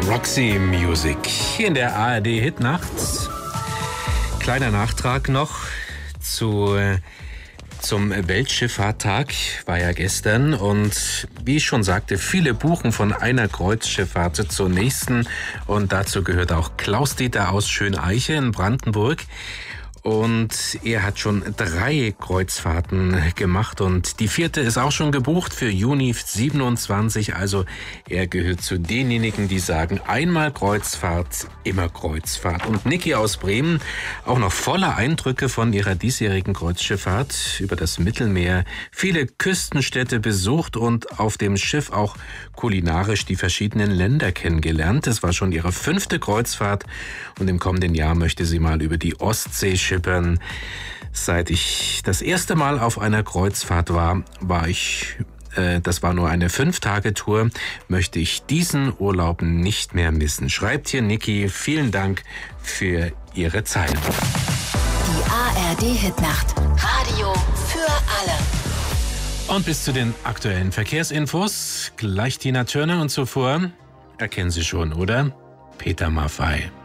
Roxy Music hier in der ARD Hitnacht. Kleiner Nachtrag noch zum Weltschifffahrttag, war ja gestern, und wie ich schon sagte, viele buchen von einer Kreuzschifffahrt zur nächsten, und dazu gehört auch Klaus-Dieter aus Schöneiche in Brandenburg. Und er hat schon 3 Kreuzfahrten gemacht und die 4. ist auch schon gebucht für Juni 27. Also er gehört zu denjenigen, die sagen, einmal Kreuzfahrt, immer Kreuzfahrt. Und Niki aus Bremen, auch noch voller Eindrücke von ihrer diesjährigen Kreuzschifffahrt über das Mittelmeer. Viele Küstenstädte besucht und auf dem Schiff auch kulinarisch die verschiedenen Länder kennengelernt. Es war schon ihre 5. Kreuzfahrt und im kommenden Jahr möchte sie mal über die Ostsee schippern. Seit ich das erste Mal auf einer Kreuzfahrt war, das war nur eine 5-Tage-Tour, möchte ich diesen Urlaub nicht mehr missen. Schreibt hier Niki, vielen Dank für Ihre Zeit. Die ARD-Hitnacht. Radio für alle. Und bis zu den aktuellen Verkehrsinfos gleich Tina Turner, und zuvor, erkennen Sie schon, oder? Peter Maffay.